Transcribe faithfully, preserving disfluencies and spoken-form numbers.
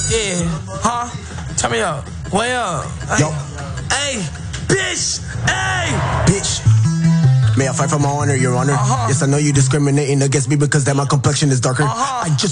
Yeah, huh? Turn me up. Way up. Yo. Hey, bitch. Hey. Bitch. May I fight for my honor, your honor? Uh-huh. Yes, I know you discriminating against me because that my complexion is darker. Uh-huh. I just